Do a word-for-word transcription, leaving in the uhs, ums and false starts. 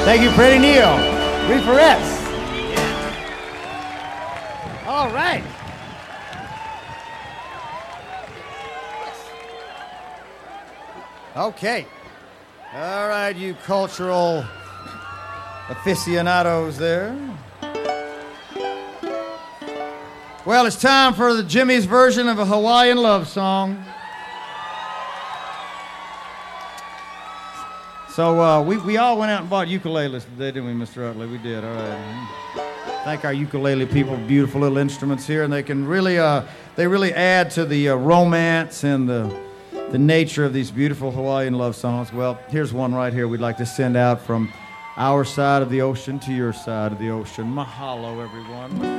Thank you, Freddie Neal. Reeferettes. All right. Okay. All right, you cultural aficionados there. Well, it's time for the Jimmy's version of a Hawaiian love song. So uh, we, we all went out and bought ukuleles today, didn't we, Mister Utley? We did, all right. Thank our ukulele people, beautiful little instruments here, and they can really, uh, they really add to the uh, romance and the, the nature of these beautiful Hawaiian love songs. Well, here's one right here we'd like to send out from our side of the ocean to your side of the ocean. Mahalo, everyone.